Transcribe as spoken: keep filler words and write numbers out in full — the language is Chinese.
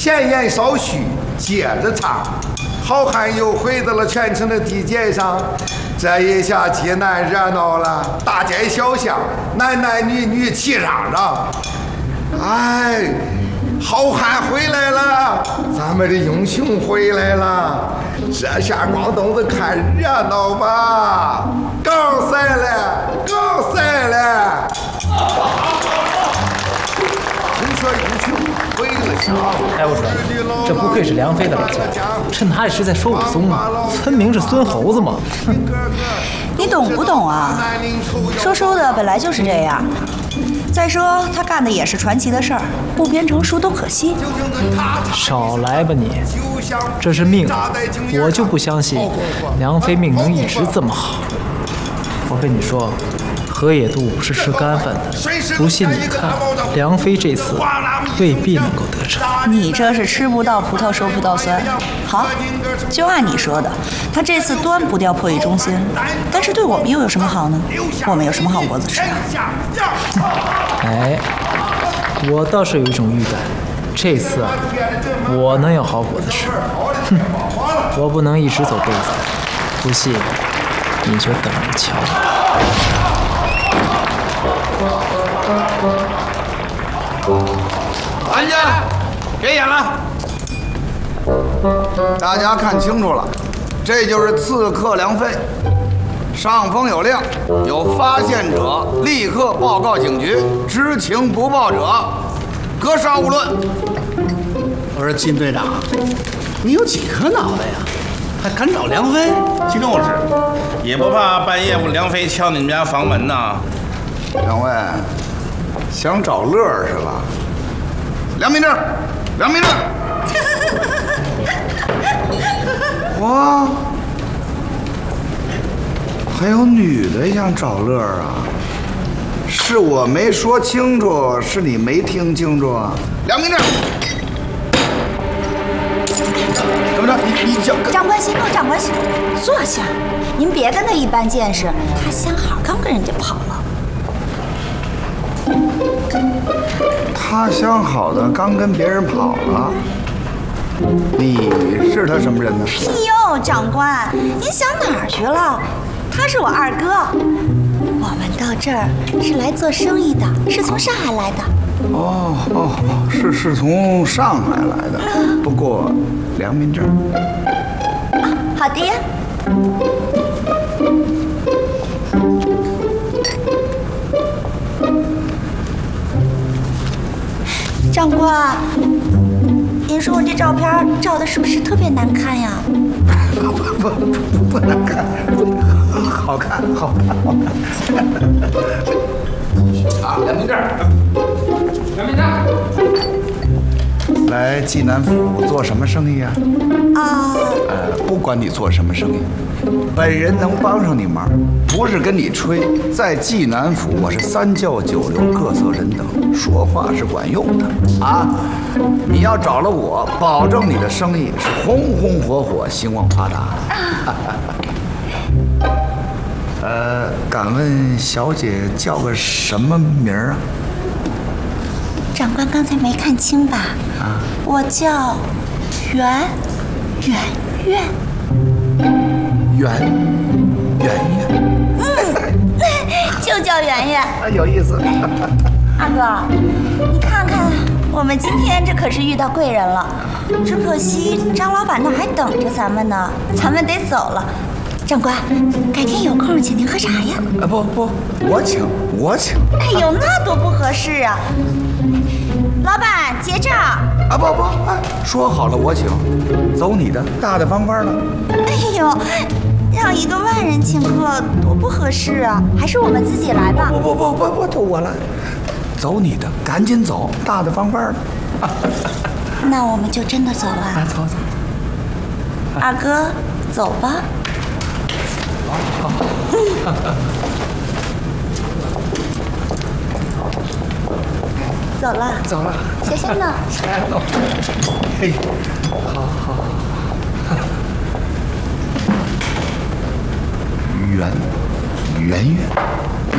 闲言少叙，接着唱。好汉又回到了全城的地界上，这一下济南热闹了，大街小巷，男男女女齐嚷嚷。哎，好汉回来了，咱们的英雄回来了，这下广东子看热闹吧，高赛了，高赛了。同学英雄回了乡。 哎，我说，这不愧是梁飞的老家，趁他这是在说武松呢。村民是孙猴子吗？哼！ 你懂不懂啊？说书的本来就是这样。再说他干的也是传奇的事儿，不编成书都可惜。 少来吧你，这是命，我就不相信梁飞命能一直这么好。我跟你说，河野渡是吃干饭的，不信你看，梁飞这次未必能够得逞。 你这是吃不到葡萄说葡萄酸。好，就按你说的，他这次端不掉破译中心，但是对我们又有什么好呢？我们有什么好果子吃啊？ 哎，我倒是有一种预感，这次啊，我能有好果子吃。哼，我不能一直走背子，不信你就等着瞧。 安家，别演了！大家看清楚了，这就是刺客梁飞。上峰有令，有发现者立刻报告警局，知情不报者格杀勿论。 我说金队长，你有几颗脑袋呀？还敢找梁飞？ 激动是，也不怕半夜我梁飞敲你们家房门呐？ 两位想找乐是吧？良民证，良民证。哇，还有女的想找乐啊？是我没说清楚，是你没听清楚啊？良民证。怎么着？你你讲？ 长官息怒，长官息怒，坐下。您别跟他一般见识，他相好刚跟人家跑了。 他相好的刚跟别人跑了，你是他什么人呢？ 哎呦，长官，您想哪儿去了？他是我二哥，我们到这儿是来做生意的，是从上海来的。 哦哦，是是从上海来的，不过良民证。 啊，好的呀。长官，您说我这照片照的是不是特别难看呀？ 不不不不难看，好看好看好看。啊，良民证，良民证。来济南府做什么生意啊？ 啊， 呃，不管你做什么生意，本人能帮上你忙，不是跟你吹。在济南府，我是三教九流各色人等，说话是管用的啊！你要找了我，保证你的生意是红红火火，兴旺发达。呃，敢问小姐叫个什么名儿啊？ 长官刚才没看清吧？ 啊， 我叫圆圆圆。 圆圆圆。 嗯，就叫圆圆。 有意思。 二哥，你看看，我们今天这可是遇到贵人了。只可惜张老板那还等着咱们呢，咱们得走了。长官，改天有空请您喝茶呀。 啊不不，我请我请。 哎呦，那多不合适啊！老板结账。 啊不不，哎，说好了我请，走你的，大大方方的。 哎呦，让一个外人请客多不合适啊！还是我们自己来吧。 不不不不不，就我来，走你的，赶紧走，大大方方的。 那我们就真的走了。 啊，走走。 二哥，走吧。 好。 走了， 走了， 小心呢。 小心呢。嘿，好好好。圆圆圆。